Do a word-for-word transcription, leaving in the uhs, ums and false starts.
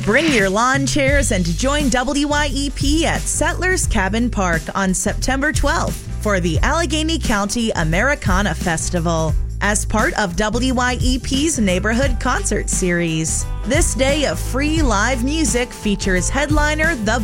Bring your lawn chairs and join W Y E P at Settlers Cabin Park on September twelfth for the Allegheny County Americana Festival as part of W Y E P's Neighborhood Concert Series. This day of free live music features headliner The